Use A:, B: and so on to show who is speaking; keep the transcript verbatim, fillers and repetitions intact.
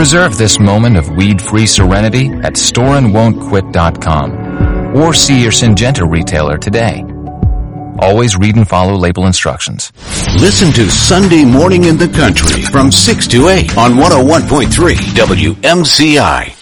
A: Preserve this moment of weed-free serenity at store and won't quit dot com or see your Syngenta retailer today. Always read and follow label instructions.
B: Listen to Sunday Morning in the Country from six to eight on one oh one point three W M C I.